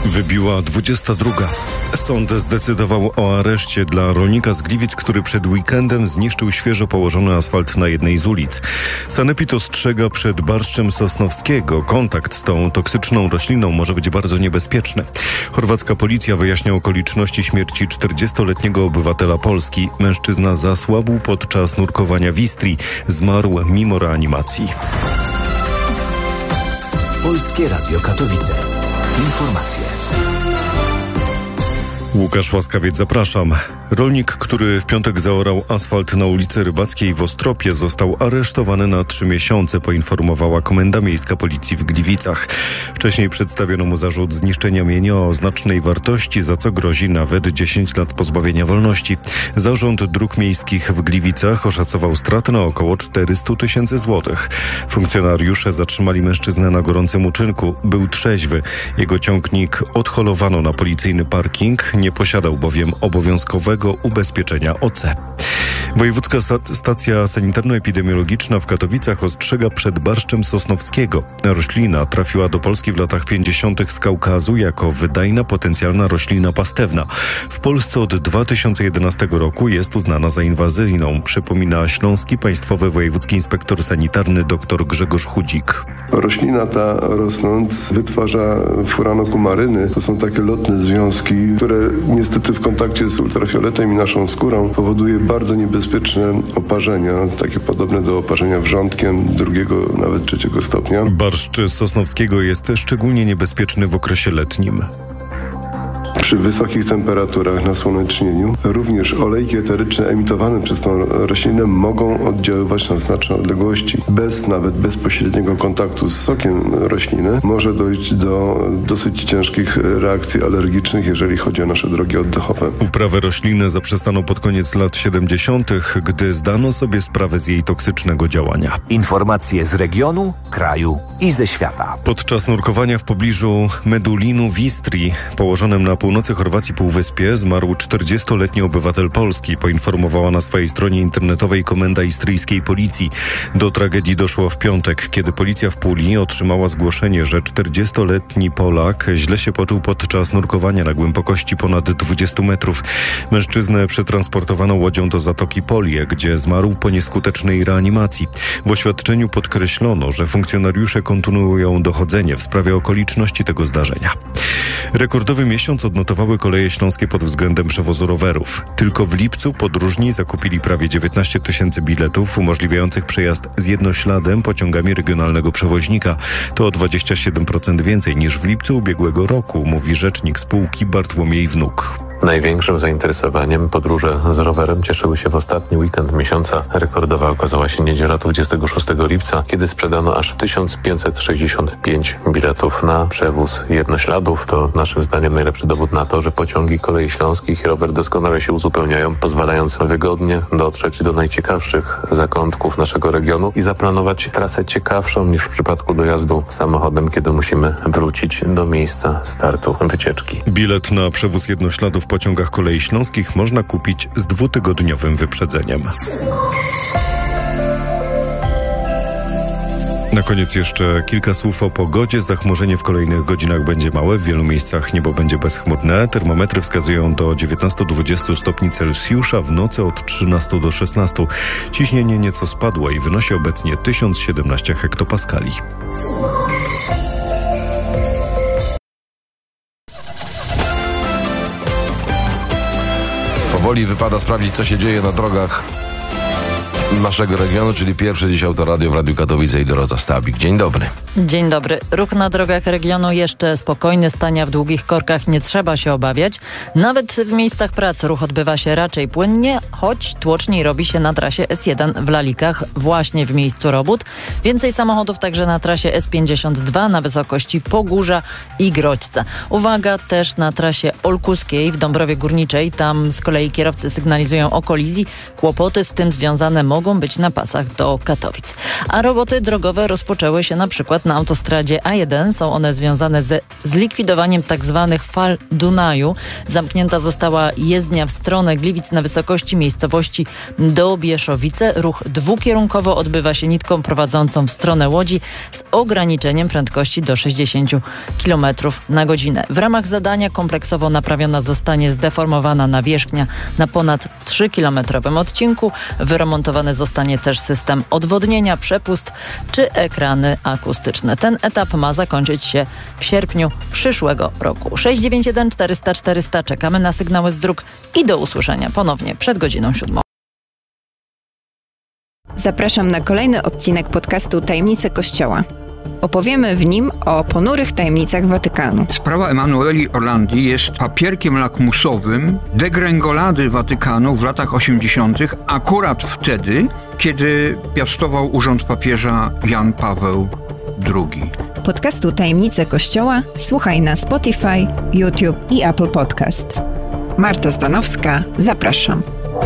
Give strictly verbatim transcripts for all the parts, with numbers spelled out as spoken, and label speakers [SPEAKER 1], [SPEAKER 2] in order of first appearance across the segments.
[SPEAKER 1] Wybiła dwudziesta druga. Sąd zdecydował o areszcie dla rolnika z Gliwic, który przed weekendem zniszczył świeżo położony asfalt na jednej z ulic. Sanepid ostrzega przed barszczem sosnowskiego. Kontakt z tą toksyczną rośliną może być bardzo niebezpieczny. Chorwacka policja wyjaśnia okoliczności śmierci czterdziestoletniego obywatela Polski. Mężczyzna zasłabł podczas nurkowania w Istrii. Zmarł mimo reanimacji.
[SPEAKER 2] Polskie Radio Katowice. Informacje.
[SPEAKER 1] Łukasz Łaskawiec, zapraszam. Rolnik, który w piątek zaorał asfalt na ulicy Rybackiej w Ostropie, został aresztowany na trzy miesiące, poinformowała Komenda Miejska Policji w Gliwicach. Wcześniej przedstawiono mu zarzut zniszczenia mienia o znacznej wartości, za co grozi nawet dziesięć lat pozbawienia wolności. Zarząd Dróg Miejskich w Gliwicach oszacował straty na około czterysta tysięcy złotych. Funkcjonariusze zatrzymali mężczyznę na gorącym uczynku. Był trzeźwy. Jego ciągnik odholowano na policyjny parking. Nie posiadał bowiem obowiązkowego ubezpieczenia O C. Wojewódzka Stacja Sanitarno-Epidemiologiczna w Katowicach ostrzega przed barszczem sosnowskiego. Roślina trafiła do Polski w latach pięćdziesiątych z Kaukazu jako wydajna potencjalna roślina pastewna. W Polsce od dwa tysiące jedenastego roku jest uznana za inwazyjną, przypomina Śląski Państwowy Wojewódzki Inspektor Sanitarny dr Grzegorz Chudzik.
[SPEAKER 3] Roślina ta, rosnąc, wytwarza furanokumaryny. To są takie lotne związki, które niestety w kontakcie z ultrafioletem i naszą skórą powoduje bardzo niebezpieczne oparzenia, takie podobne do oparzenia wrzątkiem drugiego, nawet trzeciego stopnia.
[SPEAKER 1] Barszcz sosnowskiego jest szczególnie niebezpieczny w okresie letnim.
[SPEAKER 3] Przy wysokich temperaturach, nasłonecznieniu, również olejki eteryczne emitowane przez tą roślinę mogą oddziaływać na znaczne odległości. Bez nawet bezpośredniego kontaktu z sokiem rośliny może dojść do dosyć ciężkich reakcji alergicznych, jeżeli chodzi o nasze drogi oddechowe.
[SPEAKER 1] Uprawę rośliny zaprzestano pod koniec lat siedemdziesiątych, gdy zdano sobie sprawę z jej toksycznego działania.
[SPEAKER 2] Informacje z regionu, kraju i ze świata.
[SPEAKER 1] Podczas nurkowania w pobliżu Medulinu w Istrii, położonym na północy Chorwacji półwyspie, zmarł czterdziestoletni obywatel Polski, poinformowała na swojej stronie internetowej Komenda Istryjskiej Policji. Do tragedii doszło w piątek, kiedy policja w Puli otrzymała zgłoszenie, że czterdziestoletni Polak źle się poczuł podczas nurkowania na głębokości ponad dwudziestu metrów. Mężczyznę przetransportowano łodzią do Zatoki Polie, gdzie zmarł po nieskutecznej reanimacji. W oświadczeniu podkreślono, że funkcjonariusze kontynuują dochodzenie w sprawie okoliczności tego zdarzenia. Rekordowy miesiąc odnotowały Koleje Śląskie pod względem przewozu rowerów. Tylko w lipcu podróżni zakupili prawie dziewiętnaście tysięcy biletów umożliwiających przejazd z jednośladem pociągami regionalnego przewoźnika. To o dwadzieścia siedem procent więcej niż w lipcu ubiegłego roku, mówi rzecznik spółki Bartłomiej Wnuk.
[SPEAKER 4] Największym zainteresowaniem podróże z rowerem cieszyły się w ostatni weekend miesiąca. Rekordowa okazała się niedziela dwudziestego szóstego lipca, kiedy sprzedano aż tysiąc pięćset sześćdziesiąt pięć biletów na przewóz jednośladów. To naszym zdaniem najlepszy dowód na to, że pociągi Kolei Śląskich i rower doskonale się uzupełniają, pozwalając wygodnie dotrzeć do najciekawszych zakątków naszego regionu i zaplanować trasę ciekawszą niż w przypadku dojazdu samochodem, kiedy musimy wrócić do miejsca startu wycieczki.
[SPEAKER 1] Bilet na przewóz jednośladów w pociągach Kolei Śląskich można kupić z dwutygodniowym wyprzedzeniem. Na koniec jeszcze kilka słów o pogodzie. Zachmurzenie w kolejnych godzinach będzie małe. W wielu miejscach niebo będzie bezchmurne. Termometry wskazują do dziewiętnastu do dwudziestu stopni Celsjusza, w nocy od trzynastu do szesnastu. Ciśnienie nieco spadło i wynosi obecnie tysiąc siedemnaście hektopaskali.
[SPEAKER 5] Powoli wypada sprawdzić, co się dzieje na drogach naszego regionu, czyli pierwsze dziś Autoradio w Radiu Katowice i Dorota Stabik. Dzień dobry.
[SPEAKER 6] Dzień dobry. Ruch na drogach regionu jeszcze spokojny, stania w długich korkach nie trzeba się obawiać. Nawet w miejscach pracy ruch odbywa się raczej płynnie, choć tłoczniej robi się na trasie S jeden w Lalikach, właśnie w miejscu robót. Więcej samochodów także na trasie S pięćdziesiąt dwa na wysokości Pogórza i Grodźca. Uwaga też na trasie Olkuskiej w Dąbrowie Górniczej. Tam z kolei kierowcy sygnalizują o kolizji. Kłopoty z tym związane mogą mogą być na pasach do Katowic. A roboty drogowe rozpoczęły się na przykład na autostradzie A jeden. Są one związane ze zlikwidowaniem tzw. fal Dunaju. Zamknięta została jezdnia w stronę Gliwic na wysokości miejscowości Dobieszowice. Ruch dwukierunkowo odbywa się nitką prowadzącą w stronę Łodzi z ograniczeniem prędkości do sześćdziesiąt kilometrów na godzinę. W ramach zadania kompleksowo naprawiona zostanie zdeformowana nawierzchnia na ponad trzykilometrowym odcinku. Wyremontowany zostanie też system odwodnienia, przepust czy ekrany akustyczne. Ten etap ma zakończyć się w sierpniu przyszłego roku. sześć dziewięć jeden czterysta czterysta. Czekamy na sygnały z dróg i do usłyszenia ponownie przed godziną siódmą.
[SPEAKER 7] Zapraszam na kolejny odcinek podcastu Tajemnice Kościoła. Opowiemy w nim o ponurych tajemnicach Watykanu.
[SPEAKER 8] Sprawa Emanueli Orlandi jest papierkiem lakmusowym degrengolady Watykanu w latach osiemdziesiątych, akurat wtedy, kiedy piastował urząd papieża Jan Paweł drugi.
[SPEAKER 7] Podcastu Tajemnice Kościoła słuchaj na Spotify, YouTube i Apple Podcasts. Marta Zdanowska, zapraszam.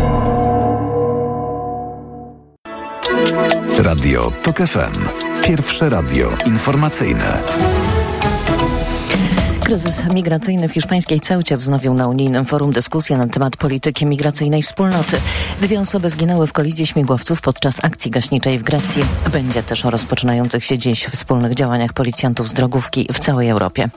[SPEAKER 2] Radio TOK F M. Pierwsze radio informacyjne.
[SPEAKER 9] Kryzys migracyjny w hiszpańskiej Ceucie wznowił na unijnym forum dyskusję na temat polityki migracyjnej wspólnoty. Dwie osoby zginęły w kolizji śmigłowców podczas akcji gaśniczej w Grecji. Będzie też o rozpoczynających się dziś wspólnych działaniach policjantów z drogówki w całej Europie.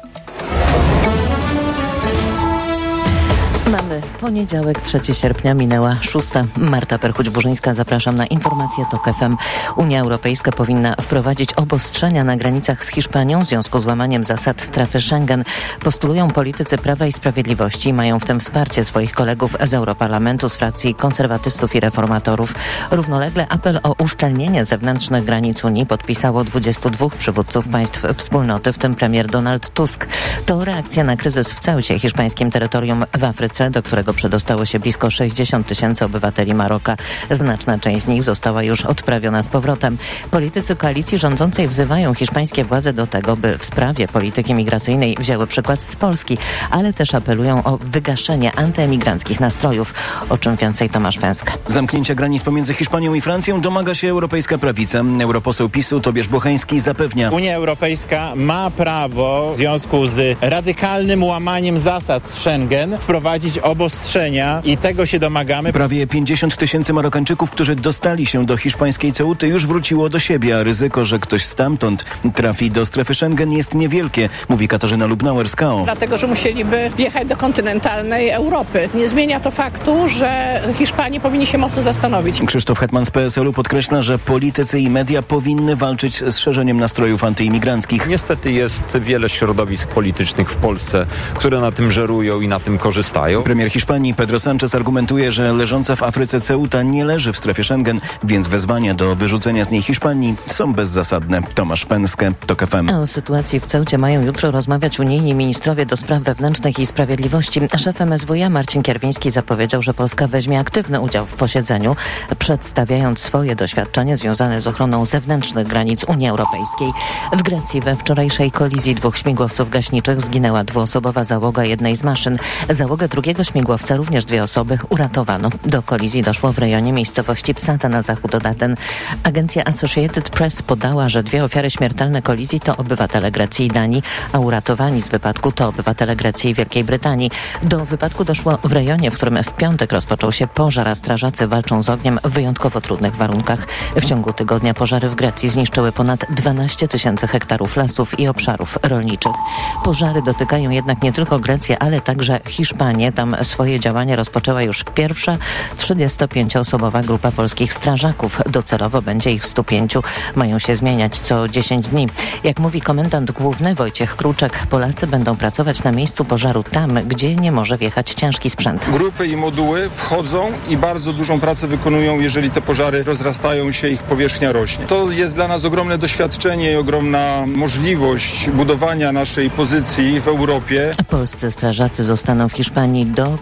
[SPEAKER 9] Mamy poniedziałek, trzeciego sierpnia, minęła szósta. Marta Perchuć-Burzyńska, zapraszam na informacje TOK F M. Unia Europejska powinna wprowadzić obostrzenia na granicach z Hiszpanią w związku z łamaniem zasad strefy Schengen. Postulują politycy Prawa i Sprawiedliwości i mają w tym wsparcie swoich kolegów z Europarlamentu z frakcji konserwatystów i reformatorów. Równolegle apel o uszczelnienie zewnętrznych granic Unii podpisało dwudziestu dwóch przywódców państw wspólnoty, w tym premier Donald Tusk. To reakcja na kryzys w Ceucie, hiszpańskim terytorium w Afryce, do którego przedostało się blisko sześćdziesiąt tysięcy obywateli Maroka. Znaczna część z nich została już odprawiona z powrotem. Politycy koalicji rządzącej wzywają hiszpańskie władze do tego, by w sprawie polityki migracyjnej wzięły przykład z Polski, ale też apelują o wygaszenie antyemigranckich nastrojów. O czym więcej Tomasz Węsk.
[SPEAKER 10] Zamknięcia granic pomiędzy Hiszpanią i Francją domaga się europejska prawica. Europoseł PiSu Tobiasz Bocheński zapewnia:
[SPEAKER 11] Unia Europejska ma prawo w związku z radykalnym łamaniem zasad Schengen wprowadzić obostrzenia i tego się domagamy.
[SPEAKER 10] Prawie pięćdziesiąt tysięcy Marokańczyków, którzy dostali się do hiszpańskiej Ceuty, już wróciło do siebie, a ryzyko, że ktoś stamtąd trafi do strefy Schengen, jest niewielkie, mówi Katarzyna Lubnauer z K O.
[SPEAKER 12] Dlatego, że musieliby wjechać do kontynentalnej Europy. Nie zmienia to faktu, że Hiszpanie powinni się mocno zastanowić.
[SPEAKER 10] Krzysztof Hetman z P S L-u podkreśla, że politycy i media powinny walczyć z szerzeniem nastrojów antyimigranckich.
[SPEAKER 13] Niestety jest wiele środowisk politycznych w Polsce, które na tym żerują i na tym korzystają.
[SPEAKER 10] Premier Hiszpanii Pedro Sánchez argumentuje, że leżąca w Afryce Ceuta nie leży w strefie Schengen, więc wezwania do wyrzucenia z niej Hiszpanii są bezzasadne. Tomasz Pęskę, TOK F M.
[SPEAKER 9] O sytuacji w Ceucie mają jutro rozmawiać unijni ministrowie do spraw wewnętrznych i sprawiedliwości. Szef M S W Marcin Kierwiński zapowiedział, że Polska weźmie aktywny udział w posiedzeniu, przedstawiając swoje doświadczenie związane z ochroną zewnętrznych granic Unii Europejskiej. W Grecji we wczorajszej kolizji dwóch śmigłowców gaśniczych zginęła dwuosobowa załoga jednej z maszyn. Załogę drugiego śmigłowca również dwie osoby uratowano. Do kolizji doszło w rejonie miejscowości Psata na zachód od Aten. Agencja Associated Press podała, że dwie ofiary śmiertelne kolizji to obywatele Grecji i Danii, a uratowani z wypadku to obywatele Grecji i Wielkiej Brytanii. Do wypadku doszło w rejonie, w którym w piątek rozpoczął się pożar, a strażacy walczą z ogniem w wyjątkowo trudnych warunkach. W ciągu tygodnia pożary w Grecji zniszczyły ponad dwanaście tysięcy hektarów lasów i obszarów rolniczych. Pożary dotykają jednak nie tylko Grecję, ale także Hiszpanię. Tam swoje działania rozpoczęła już pierwsza trzydziestopięcioosobowa grupa polskich strażaków. Docelowo będzie ich stu pięciu. Mają się zmieniać co dziesięć dni. Jak mówi komendant główny Wojciech Kruczek, Polacy będą pracować na miejscu pożaru tam, gdzie nie może wjechać ciężki sprzęt.
[SPEAKER 14] Grupy i moduły wchodzą i bardzo dużą pracę wykonują, jeżeli te pożary rozrastają się, ich powierzchnia rośnie. To jest dla nas ogromne doświadczenie i ogromna możliwość budowania naszej pozycji w Europie.
[SPEAKER 9] Polscy strażacy zostaną w Hiszpanii do końca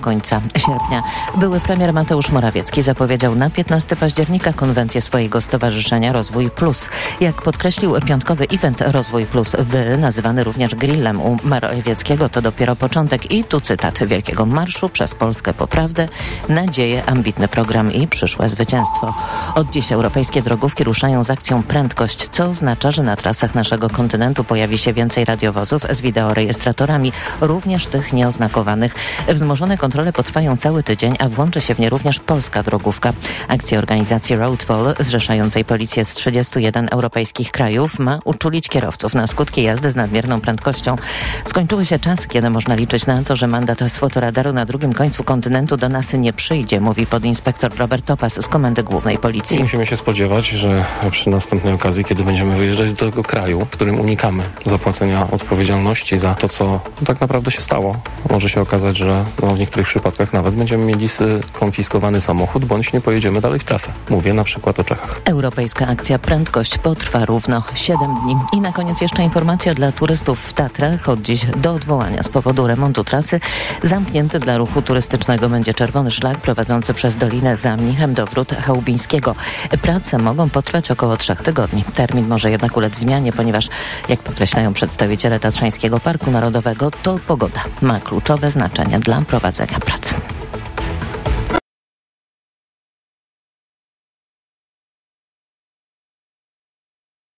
[SPEAKER 9] końca sierpnia. Były premier Mateusz Morawiecki zapowiedział na piętnastego października konwencję swojego stowarzyszenia Rozwój Plus. Jak podkreślił piątkowy event Rozwój Plus w, nazywany również grillem u Morawieckiego, to dopiero początek i tu cytat: wielkiego marszu przez Polskę po prawdę, nadzieję, ambitny program i przyszłe zwycięstwo. Od dziś europejskie drogówki ruszają z akcją Prędkość, co oznacza, że na trasach naszego kontynentu pojawi się więcej radiowozów z wideorejestratorami, również tych nieoznakowanych. Wzmożone kontrole potrwają cały tydzień, a włączy się w nie również polska drogówka. Akcja organizacji Roadwall, zrzeszającej policję z trzydziestu jeden europejskich krajów, ma uczulić kierowców na skutki jazdy z nadmierną prędkością. Skończyły się czasy, kiedy można liczyć na to, że mandat z fotoradaru na drugim końcu kontynentu do nas nie przyjdzie, mówi podinspektor Robert Topas z Komendy Głównej Policji.
[SPEAKER 15] Musimy się spodziewać, że przy następnej okazji, kiedy będziemy wyjeżdżać do tego kraju, w którym unikamy zapłacenia odpowiedzialności za to, co tak naprawdę się stało, może się okazać, że no, w niektórych przypadkach nawet będziemy mieli skonfiskowany samochód, bądź nie pojedziemy dalej w trasę. Mówię na przykład o Czechach.
[SPEAKER 9] Europejska akcja Prędkość potrwa równo siedem dni. I na koniec jeszcze informacja dla turystów w Tatrach. Od dziś do odwołania z powodu remontu trasy zamknięty dla ruchu turystycznego będzie czerwony szlak prowadzący przez Dolinę za Mnichem do Wrót Chałubińskiego. Prace mogą potrwać około trzech tygodni. Termin może jednak ulec zmianie, ponieważ, jak podkreślają przedstawiciele Tatrzańskiego Parku Narodowego, to pogoda ma kluczowe znaczenie dla prowadzenia pracy.